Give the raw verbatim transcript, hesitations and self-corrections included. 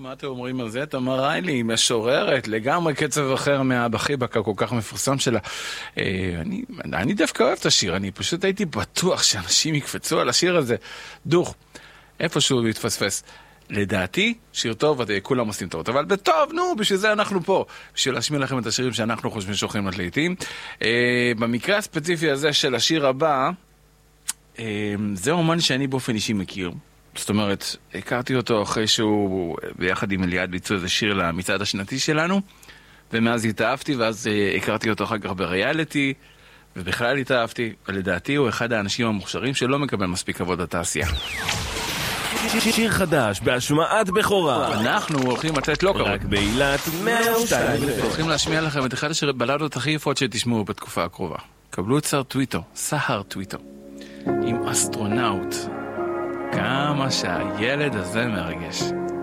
מה אתם אומרים על זה? תמר ריילי, היא משוררת, לגמרי קצב אחר מהבחיבק הכל כך מפורסם שלה. אני, אני דווקא אוהב את השיר, אני פשוט הייתי בטוח שאנשים יקפצו על השיר הזה. דוך, איפשהו להתפספס. לדעתי, שיר טוב, כולם עושים טוב. אבל בטוב, נו, בשביל זה אנחנו פה. בשביל להשמיע לכם את השירים שאנחנו חושבים שוכרים לעיתים. במקרה הספציפי הזה של השיר הבא, זה אומן שאני באופן אישי מכיר. זאת אומרת, הכרתי אותו אחרי שהוא ביחד עם אליעד ביצעו איזה שיר למצעד השנתי שלנו, ומאז התאהבתי, ואז הכרתי אותו אחר כך בריאליטי, ובכלל התאהבתי, ולדעתי הוא אחד האנשים המוכשרים שלא מקבל מספיק עבוד בתעשייה. שיר חדש בהשמעת בכורה. אנחנו הולכים לתת לא קרוב. רק באילת מאה ושתיים. הולכים להשמיע לכם את אחד הבלדות הכי יפות שתשמעו בתקופה הקרובה. קבלו את שר טוויטו, סהר טוויטו, עם אסטרונאוט. כמה שהילד הזה מרגש.